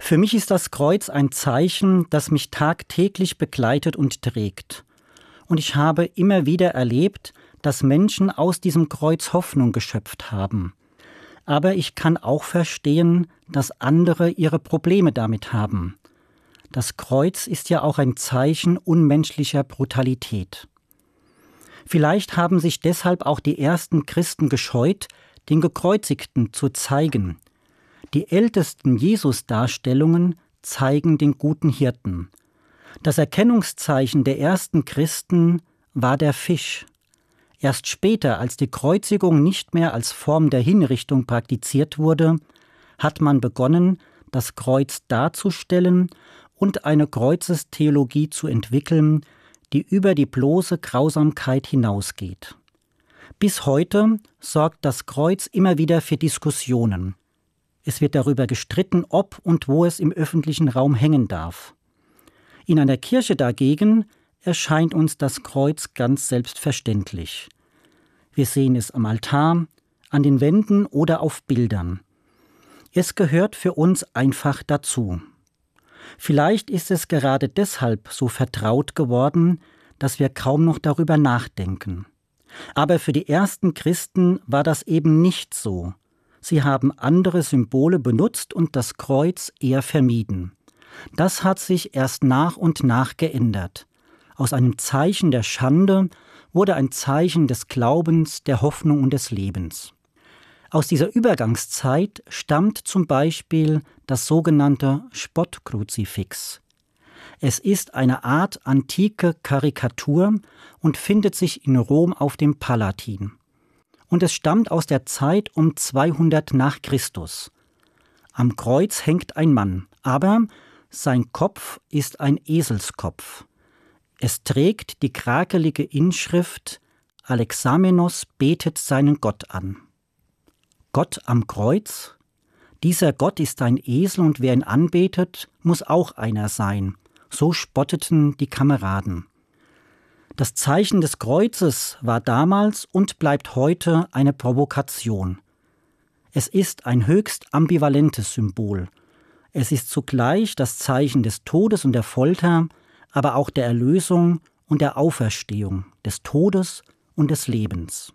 Für mich ist das Kreuz ein Zeichen, das mich tagtäglich begleitet und trägt. Und ich habe immer wieder erlebt, dass Menschen aus diesem Kreuz Hoffnung geschöpft haben. Aber ich kann auch verstehen, dass andere ihre Probleme damit haben. Das Kreuz ist ja auch ein Zeichen unmenschlicher Brutalität. Vielleicht haben sich deshalb auch die ersten Christen gescheut, den Gekreuzigten zu zeigen. Die ältesten Jesus-Darstellungen zeigen den guten Hirten. Das Erkennungszeichen der ersten Christen war der Fisch. Erst später, als die Kreuzigung nicht mehr als Form der Hinrichtung praktiziert wurde, hat man begonnen, das Kreuz darzustellen und eine Kreuzestheologie zu entwickeln, die über die bloße Grausamkeit hinausgeht. Bis heute sorgt das Kreuz immer wieder für Diskussionen. Es wird darüber gestritten, ob und wo es im öffentlichen Raum hängen darf. In einer Kirche dagegen erscheint uns das Kreuz ganz selbstverständlich. Wir sehen es am Altar, an den Wänden oder auf Bildern. Es gehört für uns einfach dazu. Vielleicht ist es gerade deshalb so vertraut geworden, dass wir kaum noch darüber nachdenken. Aber für die ersten Christen war das eben nicht so. Sie haben andere Symbole benutzt und das Kreuz eher vermieden. Das hat sich erst nach und nach geändert. Aus einem Zeichen der Schande wurde ein Zeichen des Glaubens, der Hoffnung und des Lebens. Aus dieser Übergangszeit stammt zum Beispiel das sogenannte Spottkruzifix. Es ist eine Art antike Karikatur und findet sich in Rom auf dem Palatin. Und es stammt aus der Zeit um 200 nach Christus. Am Kreuz hängt ein Mann, aber sein Kopf ist ein Eselskopf. Es trägt die krakelige Inschrift Alexamenos betet seinen Gott an. Gott am Kreuz? Dieser Gott ist ein Esel und wer ihn anbetet, muss auch einer sein. So spotteten die Kameraden. Das Zeichen des Kreuzes war damals und bleibt heute eine Provokation. Es ist ein höchst ambivalentes Symbol. Es ist zugleich das Zeichen des Todes und der Folter, aber auch der Erlösung und der Auferstehung, des Todes und des Lebens.